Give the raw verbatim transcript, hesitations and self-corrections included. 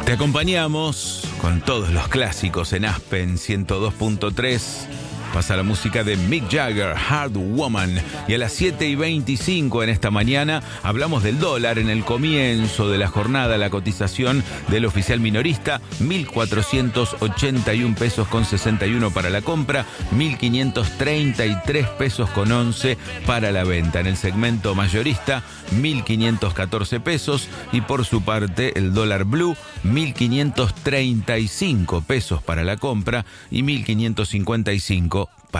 Te acompañamos con todos los clásicos en Aspen ciento dos punto tres. Pasa la música de Mick Jagger, Hard Woman. Y a las siete y veinticinco en esta mañana hablamos del dólar. En el comienzo de la jornada, la cotización del oficial minorista, mil cuatrocientos ochenta y un pesos con sesenta y uno para la compra, mil quinientos treinta y tres pesos con once para la venta. En el segmento mayorista, mil quinientos catorce pesos. Y por su parte, el dólar blue, mil quinientos treinta y cinco pesos para la compra y mil quinientos cincuenta y cinco para